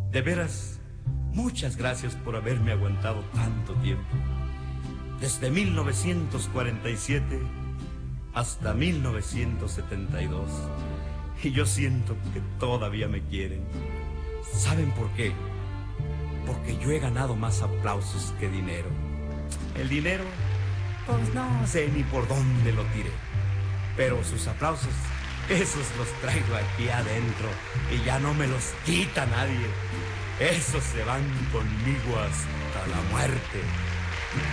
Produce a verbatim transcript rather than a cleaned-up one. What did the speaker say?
De veras, muchas gracias por haberme aguantado tanto tiempo. Desde mil novecientos cuarenta y siete hasta mil novecientos setenta y dos. Y yo siento que todavía me quieren. ¿Saben por qué? Porque yo he ganado más aplausos que dinero. El dinero, pues no sé ni por dónde lo tiré. Pero sus aplausos, esos los traigo aquí adentro y ya no me los quita nadie. Esos se van conmigo hasta la muerte.